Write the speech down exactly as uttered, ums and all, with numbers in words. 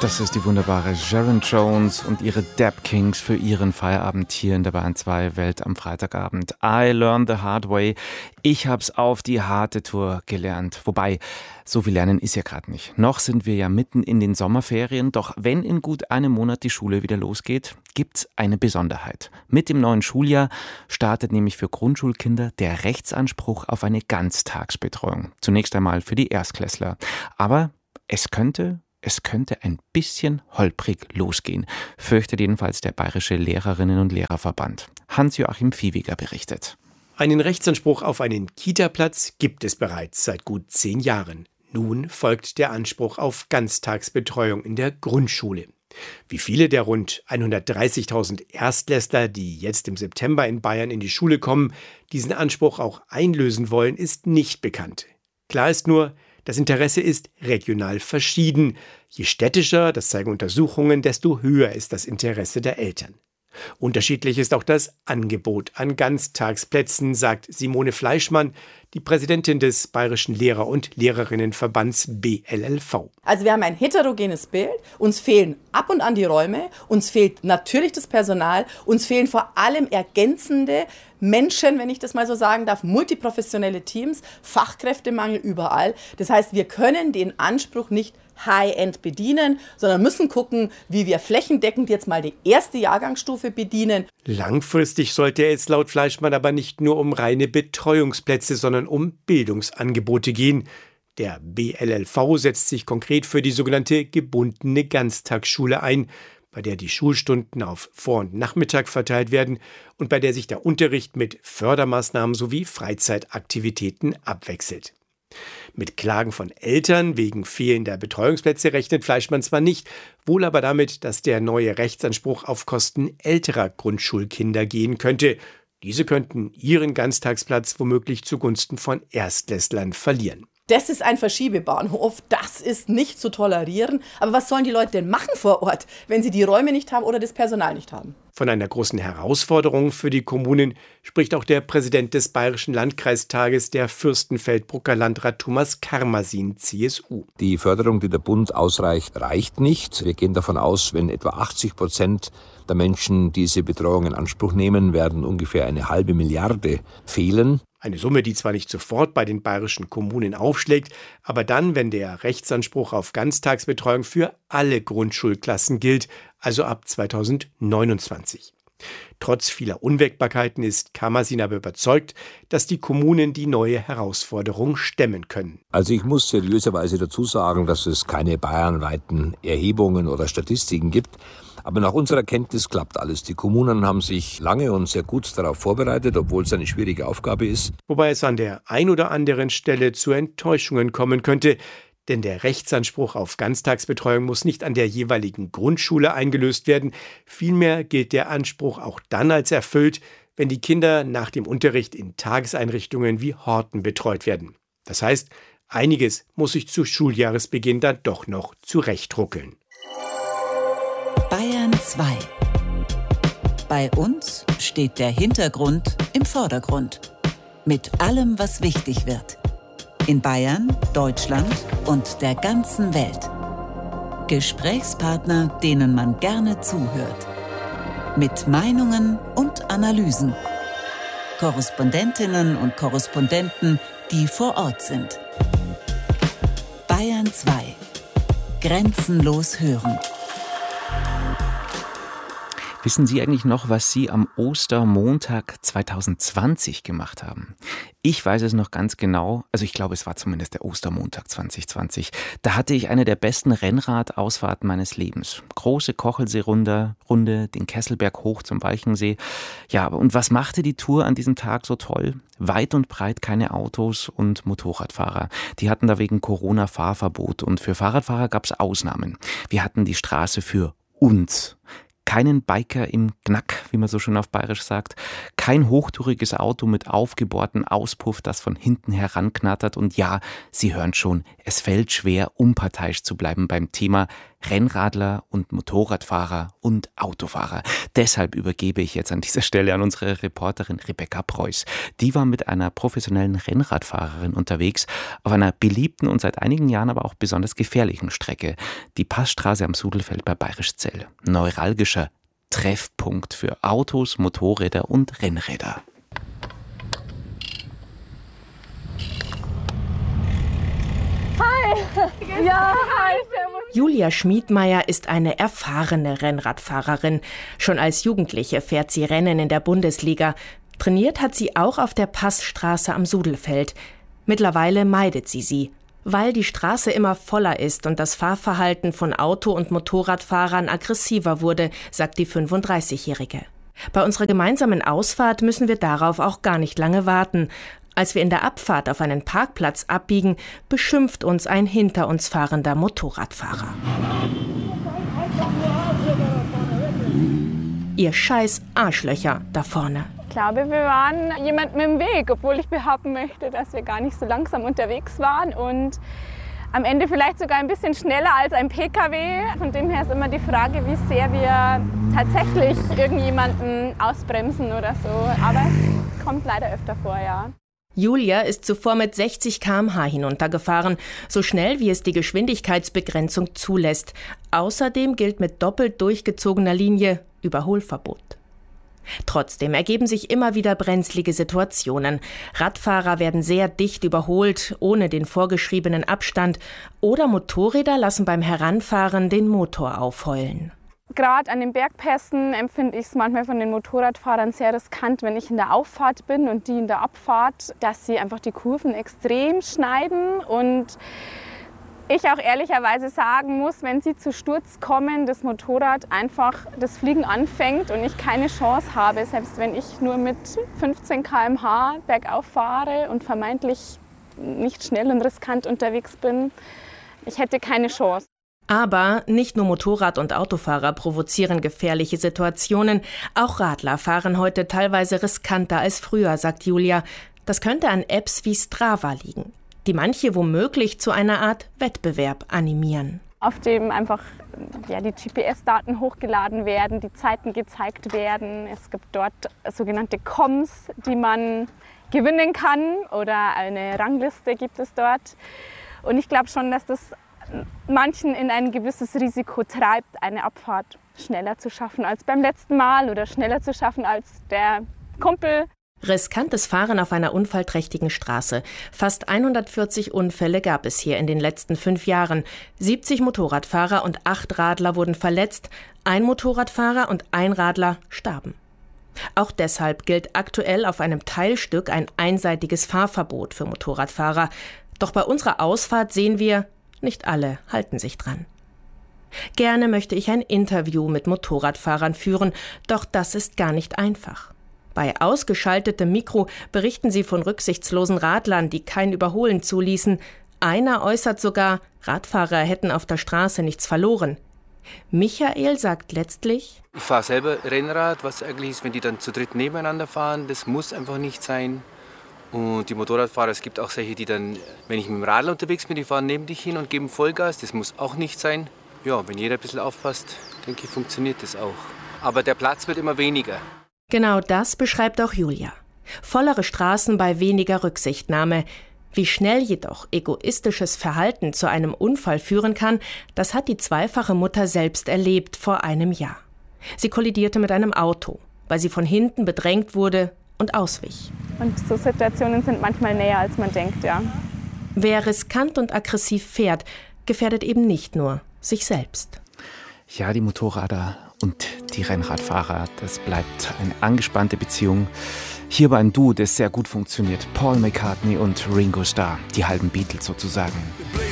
Das ist die wunderbare Sharon Jones und ihre Dap Kings für ihren Feierabend hier in der Bayern zwei Welt am Freitagabend. I learned the hard way. Ich hab's auf die harte Tour gelernt. Wobei, so viel lernen ist ja gerade nicht. Noch sind wir ja mitten in den Sommerferien. Doch wenn in gut einem Monat die Schule wieder losgeht, gibt's eine Besonderheit. Mit dem neuen Schuljahr startet nämlich für Grundschulkinder der Rechtsanspruch auf eine Ganztagsbetreuung. Zunächst einmal für die Erstklässler. Aber es könnte... Es könnte ein bisschen holprig losgehen, fürchtet jedenfalls der Bayerische Lehrerinnen- und Lehrerverband. Hans-Joachim Viehweger berichtet. Einen Rechtsanspruch auf einen Kita-Platz gibt es bereits seit gut zehn Jahren. Nun folgt der Anspruch auf Ganztagsbetreuung in der Grundschule. Wie viele der rund hundertdreißigtausend Erstklässler, die jetzt im September in Bayern in die Schule kommen, diesen Anspruch auch einlösen wollen, ist nicht bekannt. Klar ist nur, das Interesse ist regional verschieden. Je städtischer, das zeigen Untersuchungen, desto höher ist das Interesse der Eltern. Unterschiedlich ist auch das Angebot an Ganztagsplätzen, sagt Simone Fleischmann, die Präsidentin des Bayerischen Lehrer- und Lehrerinnenverbands B L L V. Also wir haben ein heterogenes Bild, uns fehlen ab und an die Räume, uns fehlt natürlich das Personal, uns fehlen vor allem ergänzende Menschen, wenn ich das mal so sagen darf, multiprofessionelle Teams, Fachkräftemangel überall. Das heißt, wir können den Anspruch nicht High-End bedienen, sondern müssen gucken, wie wir flächendeckend jetzt mal die erste Jahrgangsstufe bedienen. Langfristig sollte es laut Fleischmann aber nicht nur um reine Betreuungsplätze, sondern um Bildungsangebote gehen. Der B L L V setzt sich konkret für die sogenannte gebundene Ganztagsschule ein, bei der die Schulstunden auf Vor- und Nachmittag verteilt werden und bei der sich der Unterricht mit Fördermaßnahmen sowie Freizeitaktivitäten abwechselt. Mit Klagen von Eltern wegen fehlender Betreuungsplätze rechnet Fleischmann zwar nicht, wohl aber damit, dass der neue Rechtsanspruch auf Kosten älterer Grundschulkinder gehen könnte. Diese könnten ihren Ganztagsplatz womöglich zugunsten von Erstklässlern verlieren. Das ist ein Verschiebebahnhof, das ist nicht zu tolerieren. Aber was sollen die Leute denn machen vor Ort, wenn sie die Räume nicht haben oder das Personal nicht haben? Von einer großen Herausforderung für die Kommunen spricht auch der Präsident des Bayerischen Landkreistages, der Fürstenfeldbrucker Landrat Thomas Karmasin, C S U. Die Förderung, die der Bund ausreicht, reicht nicht. Wir gehen davon aus, wenn etwa achtzig Prozent der Menschen diese Betreuung in Anspruch nehmen, werden ungefähr eine halbe Milliarde fehlen. Eine Summe, die zwar nicht sofort bei den bayerischen Kommunen aufschlägt, aber dann, wenn der Rechtsanspruch auf Ganztagsbetreuung für alle Grundschulklassen gilt, also ab zweitausendneunundzwanzig. Trotz vieler Unwägbarkeiten ist Karmasin aber überzeugt, dass die Kommunen die neue Herausforderung stemmen können. Also ich muss seriöserweise dazu sagen, dass es keine bayernweiten Erhebungen oder Statistiken gibt. Aber nach unserer Kenntnis klappt alles. Die Kommunen haben sich lange und sehr gut darauf vorbereitet, obwohl es eine schwierige Aufgabe ist. Wobei es an der ein oder anderen Stelle zu Enttäuschungen kommen könnte. Denn der Rechtsanspruch auf Ganztagsbetreuung muss nicht an der jeweiligen Grundschule eingelöst werden. Vielmehr gilt der Anspruch auch dann als erfüllt, wenn die Kinder nach dem Unterricht in Tageseinrichtungen wie Horten betreut werden. Das heißt, einiges muss sich zu Schuljahresbeginn dann doch noch zurechtruckeln. Bayern zwei. Bei uns steht der Hintergrund im Vordergrund. Mit allem, was wichtig wird. In Bayern, Deutschland und der ganzen Welt. Gesprächspartner, denen man gerne zuhört. Mit Meinungen und Analysen. Korrespondentinnen und Korrespondenten, die vor Ort sind. Bayern zwei. Grenzenlos hören. Wissen Sie eigentlich noch, was Sie am Ostermontag zweitausendzwanzig gemacht haben? Ich weiß es noch ganz genau, also ich glaube, es war zumindest der Ostermontag zweitausendzwanzig. Da hatte ich eine der besten Rennradausfahrten meines Lebens. Große Kochelsee-Runde, Runde, den Kesselberg hoch zum Walchensee. Ja, und was machte die Tour an diesem Tag so toll? Weit und breit keine Autos und Motorradfahrer. Die hatten da wegen Corona Fahrverbot und für Fahrradfahrer gab es Ausnahmen. Wir hatten die Straße für uns. Keinen Biker im Knack, wie man so schön auf Bayerisch sagt. Kein hochtouriges Auto mit aufgebohrtem Auspuff, das von hinten heranknattert. Und ja, Sie hören schon, es fällt schwer, unparteiisch zu bleiben beim Thema Rennradler und Motorradfahrer und Autofahrer. Deshalb übergebe ich jetzt an dieser Stelle an unsere Reporterin Rebecca Preuß. Die war mit einer professionellen Rennradfahrerin unterwegs auf einer beliebten und seit einigen Jahren aber auch besonders gefährlichen Strecke. Die Passstraße am Sudelfeld bei Bayerischzell. Neuralgischer Treffpunkt für Autos, Motorräder und Rennräder. Hi! Ja, hi! Julia Schmiedmeier ist eine erfahrene Rennradfahrerin. Schon als Jugendliche fährt sie Rennen in der Bundesliga. Trainiert hat sie auch auf der Passstraße am Sudelfeld. Mittlerweile meidet sie sie, weil die Straße immer voller ist und das Fahrverhalten von Auto- und Motorradfahrern aggressiver wurde, sagt die fünfunddreißigjährige. Bei unserer gemeinsamen Ausfahrt müssen wir darauf auch gar nicht lange warten. Als wir in der Abfahrt auf einen Parkplatz abbiegen, beschimpft uns ein hinter uns fahrender Motorradfahrer. Ihr scheiß Arschlöcher da vorne. Ich glaube, wir waren jemandem im Weg, obwohl ich behaupten möchte, dass wir gar nicht so langsam unterwegs waren und am Ende vielleicht sogar ein bisschen schneller als ein P K W. Von dem her ist immer die Frage, wie sehr wir tatsächlich irgendjemanden ausbremsen oder so. Aber es kommt leider öfter vor, ja. Julia ist zuvor mit sechzig Kilometer pro Stunde hinuntergefahren, so schnell wie es die Geschwindigkeitsbegrenzung zulässt. Außerdem gilt mit doppelt durchgezogener Linie Überholverbot. Trotzdem ergeben sich immer wieder brenzlige Situationen. Radfahrer werden sehr dicht überholt, ohne den vorgeschriebenen Abstand, oder Motorräder lassen beim Heranfahren den Motor aufheulen. Gerade an den Bergpässen empfinde ich es manchmal von den Motorradfahrern sehr riskant, wenn ich in der Auffahrt bin und die in der Abfahrt, dass sie einfach die Kurven extrem schneiden und ich auch ehrlicherweise sagen muss, wenn sie zu Sturz kommen, das Motorrad einfach das Fliegen anfängt und ich keine Chance habe, selbst wenn ich nur mit fünfzehn Kilometer pro Stunde bergauf fahre und vermeintlich nicht schnell und riskant unterwegs bin, ich hätte keine Chance. Aber nicht nur Motorrad- und Autofahrer provozieren gefährliche Situationen, auch Radler fahren heute teilweise riskanter als früher, sagt Julia. Das könnte an Apps wie Strava liegen, die manche womöglich zu einer Art Wettbewerb animieren. Auf dem einfach ja, die G P S-Daten hochgeladen werden, die Zeiten gezeigt werden. Es gibt dort sogenannte Comms, die man gewinnen kann oder eine Rangliste gibt es dort. Und ich glaube schon, dass das manchen in ein gewisses Risiko treibt, eine Abfahrt schneller zu schaffen als beim letzten Mal oder schneller zu schaffen als der Kumpel. Riskantes Fahren auf einer unfallträchtigen Straße. Fast hundertvierzig Unfälle gab es hier in den letzten fünf Jahren. siebzig Motorradfahrer und acht Radler wurden verletzt. Ein Motorradfahrer und ein Radler starben. Auch deshalb gilt aktuell auf einem Teilstück ein einseitiges Fahrverbot für Motorradfahrer. Doch bei unserer Ausfahrt sehen wir, nicht alle halten sich dran. Gerne möchte ich ein Interview mit Motorradfahrern führen, doch das ist gar nicht einfach. Bei ausgeschaltetem Mikro berichten sie von rücksichtslosen Radlern, die kein Überholen zuließen. Einer äußert sogar, Radfahrer hätten auf der Straße nichts verloren. Michael sagt letztlich: Ich fahre selber Rennrad, was eigentlich ist, wenn die dann zu dritt nebeneinander fahren, das muss einfach nicht sein. Und die Motorradfahrer, es gibt auch solche, die dann, wenn ich mit dem Radl unterwegs bin, die fahren neben dich hin und geben Vollgas. Das muss auch nicht sein. Ja, wenn jeder ein bisschen aufpasst, denke ich, funktioniert das auch. Aber der Platz wird immer weniger. Genau das beschreibt auch Julia. Vollere Straßen bei weniger Rücksichtnahme. Wie schnell jedoch egoistisches Verhalten zu einem Unfall führen kann, das hat die zweifache Mutter selbst erlebt vor einem Jahr. Sie kollidierte mit einem Auto, weil sie von hinten bedrängt wurde und auswich. Und so Situationen sind manchmal näher, als man denkt, ja. Wer riskant und aggressiv fährt, gefährdet eben nicht nur sich selbst. Ja, die Motorräder und die Rennradfahrer, das bleibt eine angespannte Beziehung. Hier war ein Duo, das sehr gut funktioniert. Paul McCartney und Ringo Starr, die halben Beatles sozusagen.